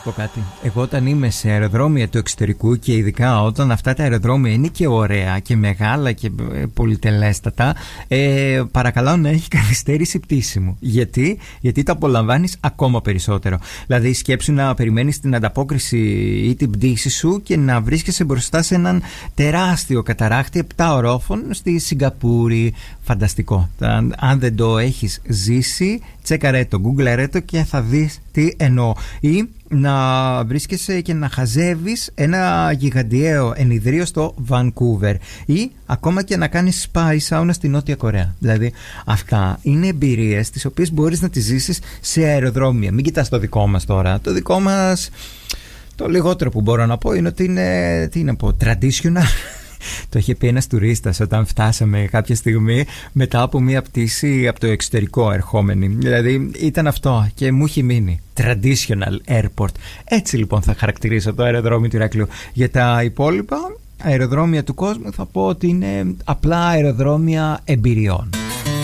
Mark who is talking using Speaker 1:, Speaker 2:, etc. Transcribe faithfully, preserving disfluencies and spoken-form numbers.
Speaker 1: πω κάτι. Εγώ όταν είμαι σε αεροδρόμια του εξωτερικού και ειδικά όταν αυτά τα αεροδρόμια είναι και ωραία και μεγάλα και πολυτελέστατα, ε, παρακαλώ να έχει καθυστέρηση η πτήση μου. Γιατί? Γιατί το απολαμβάνεις ακόμα περισσότερο. Δηλαδή σκέψου να περιμένεις την ανταπόκριση ή την πτήση σου και να βρίσκεσαι μπροστά σε έναν τεράστιο καταράκτη επτά ορόφων στη Σιγκαπούρη. Φανταστικό. Αν δεν το έχεις ζήσει, τσέκαρε το, γκούγκλαρε το και θα δεις τι εννοώ. Ή να βρίσκεσαι και να χαζεύεις ένα γιγαντιαίο ενιδρίο στο Βανκούβερ, ή ακόμα και να κάνεις spa ή σάουνα στη Νότια Κορέα. Δηλαδή αυτά είναι εμπειρίες τις οποίες μπορείς να τις ζήσεις σε αεροδρόμια. Μην κοιτάς το δικό μας τώρα. Το δικό μας, το λιγότερο που μπορώ να πω είναι ότι είναι, τι να πω, traditional. Το είχε πει ένας τουρίστας όταν φτάσαμε κάποια στιγμή μετά από μια πτήση από το εξωτερικό ερχόμενη. Δηλαδή ήταν αυτό και μου έχει μείνει. Traditional airport. Έτσι λοιπόν θα χαρακτηρίσω το αεροδρόμιο του Ηρακλείου. Για τα υπόλοιπα αεροδρόμια του κόσμου θα πω ότι είναι απλά αεροδρόμια εμπειριών.